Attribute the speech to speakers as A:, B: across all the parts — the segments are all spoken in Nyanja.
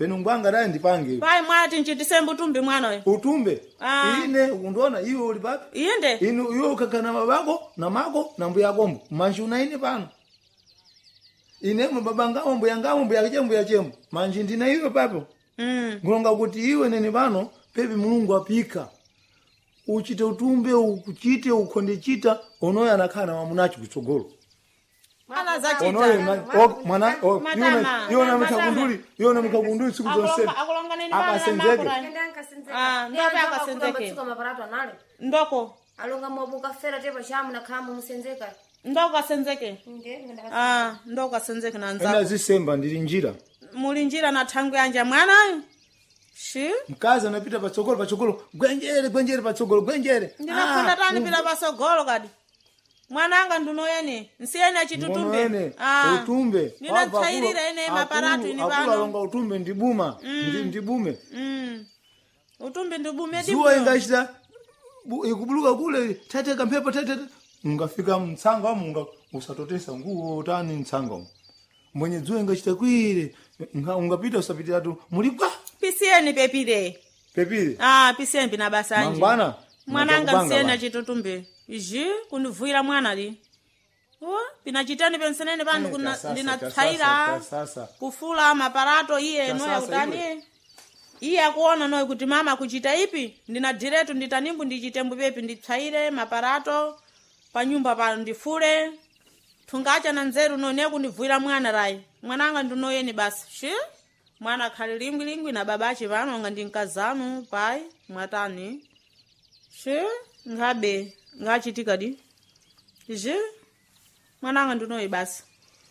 A: penu ngwanga dai ndipange
B: pai mwati nchitise utumbi mwana we
A: utumbe ine undiona iwe uli papi
B: inde
A: inu iwe ukakana babako na mako na mbuya kombo manji unaine pano ine baba ngamo mbuya chembo manji ndina iwe papo ngulonga kuti iwe nene pano pepe mulungu apika uchite utumbe ukuchite ukhondechita onoyo anakhala mamunachi kutsogolo
B: ala zachita
A: mwana yona mtakunduli siku zonse
B: akasenzeke ndope akasenzeke ndoko
C: alonga mwabuka fera tepa shamu na khamu musenzeka
B: ndoko asenzeke ndoko asenzeke na nzako
A: enda zisemba ndili njira
B: muli njira na thangu yanja mwana shi
A: mkazi anapita patsogolo gwenjere patsogolo gwenjere
B: ndinafunda tani pita patsogolo kadi mwananga ndunoyene nsiyene achitutumbe
A: utumbe
B: ndinatsairira ene maparatu ini pano
A: akulonga utumbe ndibume
B: utumbe ndibume
A: zuwa ingachita ikubuluka kule tateka mphepo ungafika mtsanga wamu usatotesa nguo tani mtsanga mwenye zuwa ingachita kwire ungapita usapitira tu mulipwa
B: pisiyeni pepire pisiyeni pina basanje
A: mangwana
B: mwananga nsiyene achitutumbe iji kundivuira mwana li pinachitani pensenene panu ndinatsaira kufula maparato iye noya utani iye akuona noye kuti mama kuchita ipi ndina diretu nditanimbu ndichitembu pepi nditsaire maparato pa nyumba pano ndifule tungacha na nzeru none kundivuira mwana rai mwananga ndinoyeni basi shi mwana khali lingwi na babache pano nga ndinkazanu pai mwatani shi ngabe ngachitika di je mwananga ndinoyi basi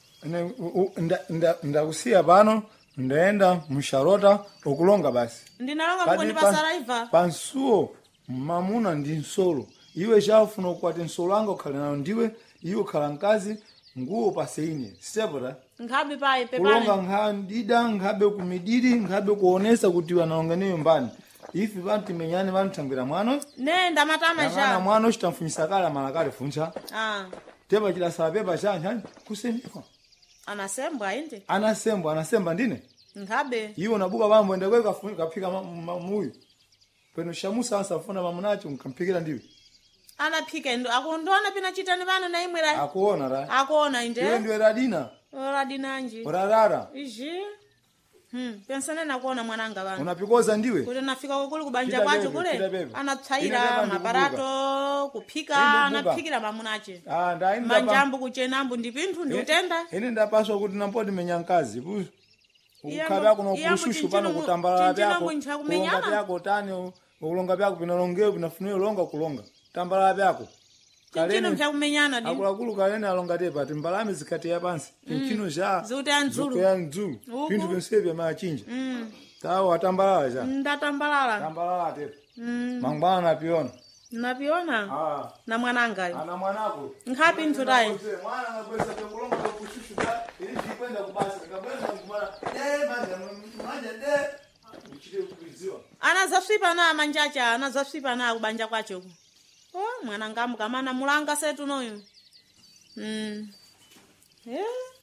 A: ndakusiya pano ndaenda musharota okulonga basi
B: ndinalonga mkondi basaraiva
A: pansuo mamuna ndi nsolo iwe chafuna ukwati nsolo anga ukhale nayo ndiwe iwe ukhala mkazi nguo paseine sitepota
B: ngabe pai pepane
A: kulonga ngandida ngabe kumidiri ngabe kuonesa kuti wanaongeneyo mbani ifi bantu menyane banthambira mwana
B: nenda matama ja
A: mwana uchitamfunyisa kala malakale funcha teba chila sapepa chanja kusembwa
B: anasembwa inde
A: anasemba ndine
B: ngabe
A: iwo nabuka bambo ende kweka kapika muyu peno shamusa asafuna mamunacho nkampikira ndiwe
B: anaphika ndo akondona pina chitani bana na imwe ra akuona inde
A: iwe ndiwe
B: radina nji
A: rarara
B: iji pensana nakuona mwananga bana
A: unapikoza ndiwe
B: kuti nafika kule kubanja kwacho kule anatsaira maparato kuphika anaphikira mamunache manjambu kuchenambu ndipinthu ndiutenda
A: ine ndapaswa kuti nampoti menyankazi ukhala kuno kushushu pano kutambala byako kulonga byako tani ulonga byako pinalongeo pinafunio longa kulonga tambala byako
B: kalene mchakumenyana ndi
A: akulu kalene alonga tepa timbalame zikati ya pansi pinchino ja
B: zuti anzulu
A: pintu pensebe machinja tawo atambalala ja tambalala tepa mangwana napiona
B: na mwananga
A: ana mwanako
B: ngapi mtutaye
A: mwana ngapesa kulonga kushushu da ili kwenda kubasa ngabeza kumana maja uchile kuiziwa
B: anazafsipa na manjacha anazafsipa na kubanja kwacho mwana ngamu kamana mulanga setu noyo